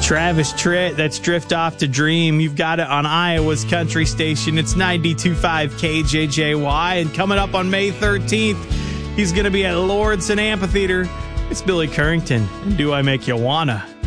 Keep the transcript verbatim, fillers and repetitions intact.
Travis Tritt, that's Drift Off to Dream. You've got it on Iowa's country station. It's ninety-two point five K J J Y. And coming up on May thirteenth, he's going to be at Lordson Amphitheater. It's Billy Currington. And Do I Make You Wanna?